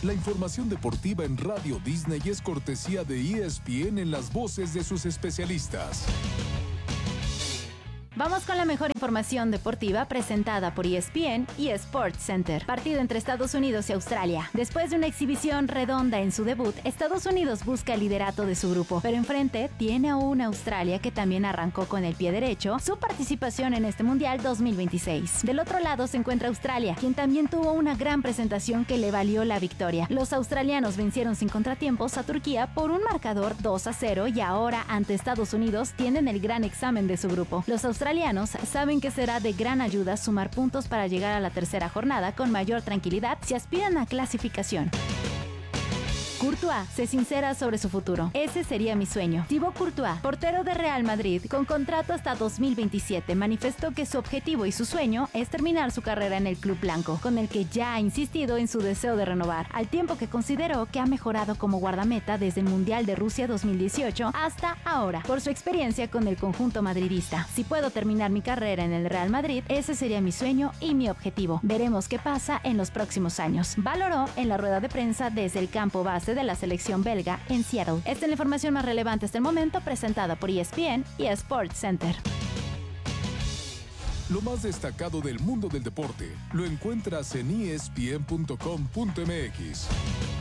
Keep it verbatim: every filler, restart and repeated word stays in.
La información deportiva en Radio Disney es cortesía de E S P N en las voces de sus especialistas. Vamos con la mejor información deportiva presentada por E S P N y Sports Center. Partido entre Estados Unidos y Australia. Después de una exhibición redonda en su debut, Estados Unidos busca el liderato de su grupo, pero enfrente tiene a una Australia que también arrancó con el pie derecho su participación en este Mundial dos mil veintiséis. Del otro lado se encuentra Australia, quien también tuvo una gran presentación que le valió la victoria. Los australianos vencieron sin contratiempos a Turquía por un marcador dos a cero y ahora ante Estados Unidos tienen el gran examen de su grupo. Los australianos saben que será de gran ayuda sumar puntos para llegar a la tercera jornada con mayor tranquilidad si aspiran a clasificación. Courtois se sincera sobre su futuro. Ese sería mi sueño. Thibaut Courtois, portero de Real Madrid, con contrato hasta dos mil veintisiete, manifestó que su objetivo y su sueño es terminar su carrera en el club blanco, con el que ya ha insistido en su deseo de renovar, al tiempo que consideró que ha mejorado como guardameta desde el Mundial de Rusia dos mil dieciocho hasta ahora, por su experiencia con el conjunto madridista. Si puedo terminar mi carrera en el Real Madrid, ese sería mi sueño y mi objetivo. Veremos qué pasa en los próximos años, valoró en la rueda de prensa desde el campo base de la selección belga en Seattle. Esta es la información más relevante hasta el momento, presentada por E S P N y Sports Center. Lo más destacado del mundo del deporte lo encuentras en E S P N punto com punto M X.